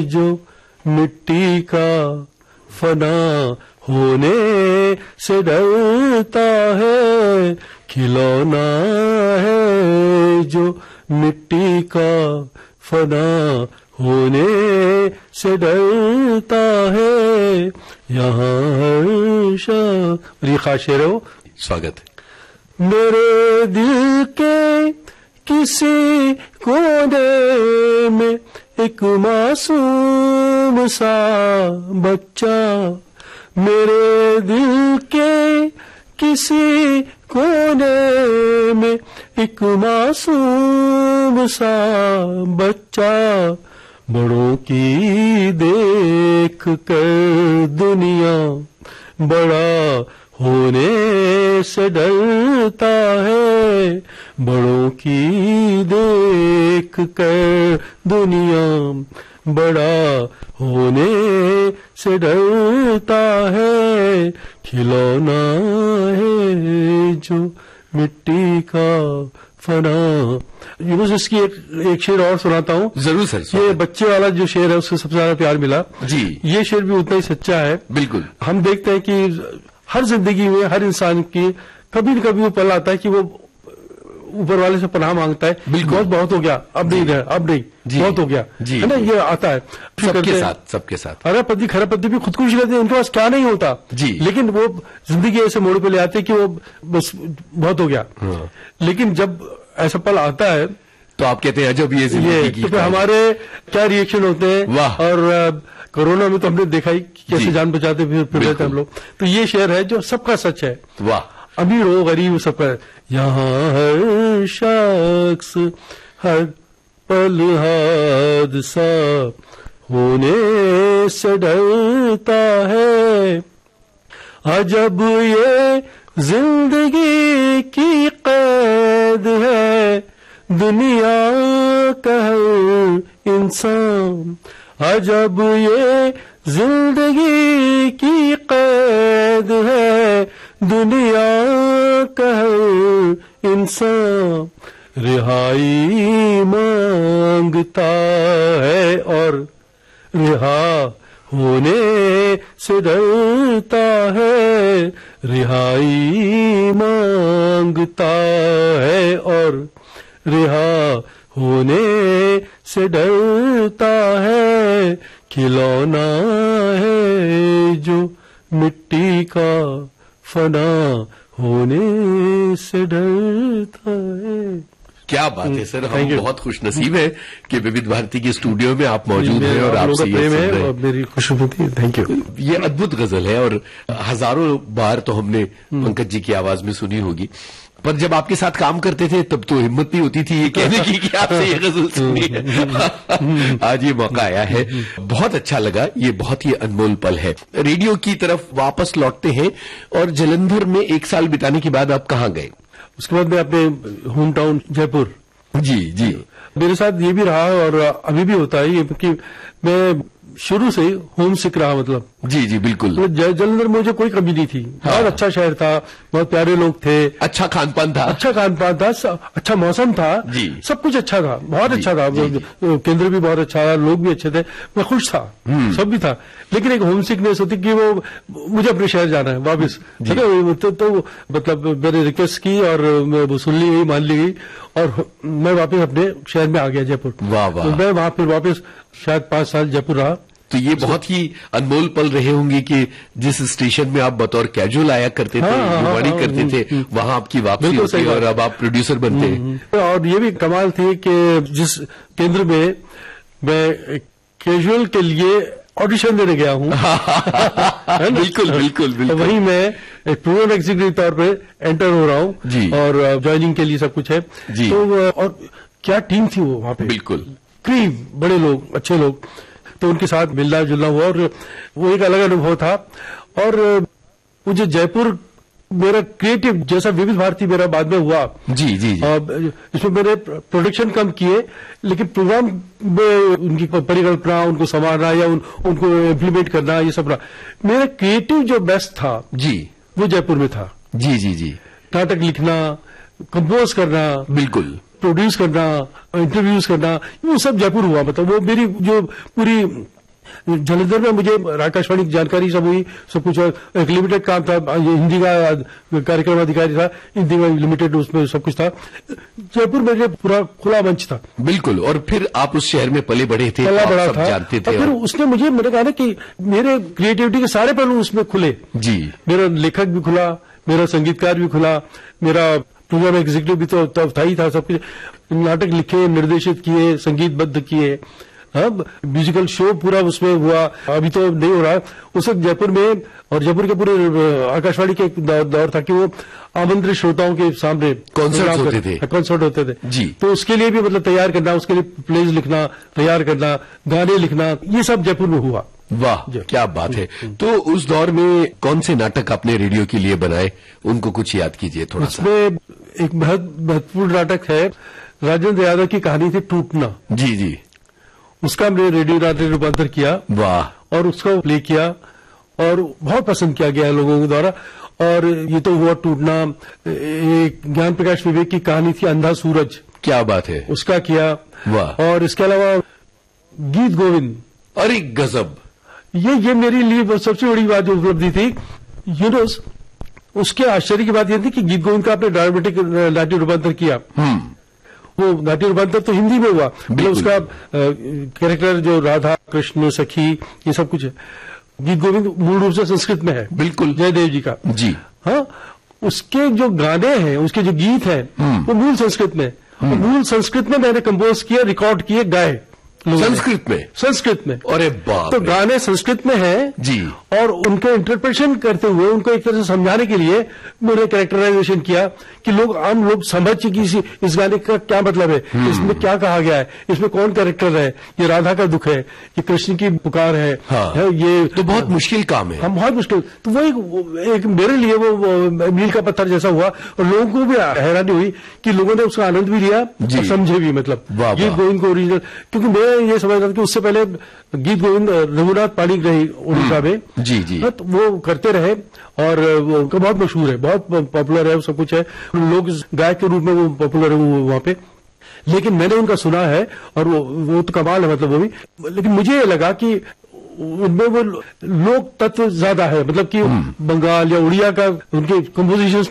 जो मिट्टी का फना होने से डरता है, खिलौना है जो मिट्टी का फना होने से डरता है। यहाँ हर खास शेर हो। स्वागत है। मेरे दिल के किसी कोने में एक मासूम सा बच्चा, मेरे दिल के किसी कोने में एक मासूम सा बच्चा, बड़ों की देख कर दुनिया बड़ा होने से डरता है, बड़ों की देख कर दुनिया बड़ा होने से डरता है, खिलौना है जो मिट्टी का फना। यूनुस इसकी एक शेर और सुनाता हूँ। जरूर सर। ये बच्चे वाला जो शेर है उसको सबसे ज्यादा प्यार मिला जी। ये शेर भी उतना ही सच्चा है। बिल्कुल। हम देखते हैं कि हर जिंदगी में हर इंसान की कभी न कभी वो पल आता है कि वो ऊपर वाले से पनाह मांगता है। बहुत हो गया, अब नहीं रहा, अब नहीं, बहुत हो गया, है ना, ये आता है सबके साथ। अरे पति खराबपति भी खुदकुशी करते हैं, उनके पास क्या नहीं होता जी, लेकिन वो जिंदगी ऐसे मोड़ पे ले आते हैं कि वो बस बहुत हो गया। लेकिन जब ऐसा पल आता है तो आप कहते हैं जब ये तो फिर हमारे क्या रिएक्शन होते हैं। वाह। और कोरोना में तो हमने देखा ही कैसे जान बचाते फिर रहते हम लोग। तो ये शेर है जो सबका सच है। वाह। अमीर हो गरीब सबका। यहाँ हर शख्स हर पल हादसा होने से डरता है, अजब ये जिंदगी की कैद है दुनिया का हर इंसान, अजब ये जिंदगी की कैद है दुनिया का हर इंसान, रिहाई मांगता है और रिहा होने से डरता है, रिहाई मांगता है और रिहा होने से डरता है, खिलौना है जो मिट्टी का फना होने से डरता है। क्या बात है सर, हम बहुत खुश नसीब है कि विविध भारती के स्टूडियो में आप मौजूद हैं और आपसे ये सुन रहे हैं। मेरी खुशनुदी। Thank you. ये अद्भुत गजल है और हजारों बार तो हमने पंकज जी की आवाज में सुनी होगी, पर जब आपके साथ काम करते थे तब तो हिम्मत नहीं होती थी ये कहने की कि आपसे ये गजल सुनी है। आज ये मौका आया है, बहुत अच्छा लगा। ये बहुत ही अनमोल पल है। रेडियो की तरफ वापस लौटते हैं और जालंधर में 1 साल बिताने के बाद आप कहाँ गए? उसके बाद मैं अपने होम टाउन जयपुर। जी जी। मेरे साथ ये भी रहा और अभी भी होता है ये कि मैं शुरू से ही होम सिक रहा। मतलब जी जी बिल्कुल। तो जालंधर में मुझे कोई कमी नहीं थी। हाँ। बहुत अच्छा शहर था, बहुत प्यारे लोग थे, अच्छा खान पान था, अच्छा मौसम था जी, सब कुछ अच्छा था, बहुत अच्छा था। केंद्र भी बहुत अच्छा था, लोग भी अच्छे थे, मैं खुश था, सब भी था। लेकिन एक होम सिकनेस होती कि वो मुझे अपने शहर जाना है वापिस। तो मतलब मैंने रिक्वेस्ट की और सुन ली गई, मान ली गई और मैं वापस अपने शहर में आ गया जयपुर। वाह वाह। तो मैं वहां फिर वापस शायद 5 साल जयपुर रहा। तो ये बहुत ही अनमोल पल रहे होंगे कि जिस स्टेशन में आप बतौर कैजुअल आया करते थे, युवाणी करते थे, वहां आपकी वापसी होती और अब आप प्रोड्यूसर बनते हैं। और ये भी कमाल थी कि जिस केंद्र में मैं कैजुअल के लिए ऑडिशन देने गया हूँ बिल्कुल बिल्कुल बिल्कुल, वहीं मैं एक प्रोग्राम एग्जीक्यूटिव तौर पे एंटर हो रहा हूँ जी, और ज्वाइनिंग के लिए सब कुछ है जी। तो और क्या टीम थी वो वहां पे, बिल्कुल कई बड़े लोग, अच्छे लोग, तो उनके साथ मिलना जुलना हुआ और वो एक अलग अनुभव था। और मुझे जयपुर मेरा क्रिएटिव जैसा विविध भारती मेरा बाद में हुआ जी जी, जी। इसमें मैंने प्रोडक्शन कम किए लेकिन प्रोग्राम में उनकी परिकल्पना, उनको संवारना या उनको इम्प्लीमेंट करना, ये सब रहा। मेरा क्रिएटिव जो बेस्ट था जी वो जयपुर में था। जी जी जी। नाटक लिखना, कंपोज करना, बिल्कुल प्रोड्यूस करना, इंटरव्यूज करना, वो सब जयपुर हुआ। मतलब वो मेरी जो पूरी जलंधर में मुझे आकाशवाणी की जानकारी सब हुई, सब कुछ। एक लिमिटेड काम था, हिंदी का कार्यक्रम अधिकारी था, हिंदी में लिमिटेड, उसमें सब कुछ था। जयपुर में पूरा खुला मंच था। बिल्कुल। और फिर आप उस शहर में पले बड़े थे, पला बड़ा सब था, जानते थे। फिर उसने मैंने कहा ना कि मेरे क्रिएटिविटी के सारे पहलू उसमें खुले जी। मेरा लेखक भी खुला, मेरा संगीतकार भी खुला, मेरा प्रोग्राम एग्जीक्यूटिव भी तो था ही था। सब कुछ नाटक लिखे, निर्देशित किए, संगीतबद्ध किए। हाँ, म्यूजिकल शो पूरा उसमें हुआ। अभी तो नहीं हो रहा। उस वक्त जयपुर में, और जयपुर के पूरे आकाशवाणी के एक दौर था कि वो आमंत्रित श्रोताओं के सामने कॉन्सर्ट होते थे जी। तो उसके लिए भी मतलब तैयार करना, उसके लिए प्लेज लिखना, तैयार करना, गाने लिखना, ये सब जयपुर में हुआ। वाह, क्या बात है। तो उस दौर में कौन से नाटक आपने रेडियो के लिए बनाए, उनको कुछ याद कीजिए थोड़ा सा। उसमें एक महत्वपूर्ण नाटक है, राजेंद्र यादव की कहानी थी टूटना। जी जी। उसका हमने रेडियो नाटक रूपांतर किया। वाह। और उसको प्ले किया और बहुत पसंद किया गया लोगों के द्वारा। और ये तो हुआ टूटना। एक ज्ञान प्रकाश विवेक की कहानी थी अंधा सूरज। क्या बात है। उसका किया। वाह। और इसके अलावा गीत गोविंद। अरे गजब। ये मेरे लिए सबसे बड़ी बात जो उपलब्धि थी। यूनोस, उसके आश्चर्य की बात यह थी कि गीत गोविंद का आपने ड्रामेटिक नाट्य रूपांतर किया। वो नाट्य रूपांतर तो हिंदी में हुआ, मतलब उसका कैरेक्टर जो राधा कृष्ण सखी ये सब कुछ है। गीत गोविंद मूल रूप से संस्कृत में है। बिल्कुल। जयदेव जी का। जी। हाँ, उसके जो गाने हैं, उसके जो गीत हैं, वो मूल संस्कृत में। मूल संस्कृत में मैंने कंपोज किए, रिकॉर्ड किए, गाए। संस्कृत में। अरे बाप। तो गाने संस्कृत में हैं जी। और उनको इंटरप्रिटेशन करते हुए, उनको एक तरह से समझाने के लिए मैंने कैरेक्टराइजेशन किया कि आम लोग समझ कि इस गाने का क्या मतलब है, इसमें क्या कहा गया है, इसमें कौन कैरेक्टर है, ये राधा का दुख है, ये कृष्ण की पुकार है। हाँ। ये तो बहुत मुश्किल काम है। हाँ, बहुत मुश्किल। तो वो एक मेरे लिए वो मील का पत्थर जैसा हुआ। और लोगों को भी हैरानी हुई कि लोगों ने उसका आनंद भी लिया और समझे भी। मतलब गीत गोविंद को ओरिजिनल, क्योंकि मैं ये समझता था कि उससे पहले गीत गोविंद रघुनाथ पाणिग्राही उड़ीसा में जी जी तो वो करते रहे। और वो उनका बहुत मशहूर है, बहुत पॉपुलर है, सब कुछ है। लोग गायक के रूप में वो पॉपुलर है वहां पे। लेकिन मैंने उनका सुना है और वो तो कमाल है, मतलब वो भी। लेकिन मुझे ये लगा कि उनमें वो लोक तत्व ज्यादा है, मतलब कि बंगाल या उड़िया का उनके कंपोजिशन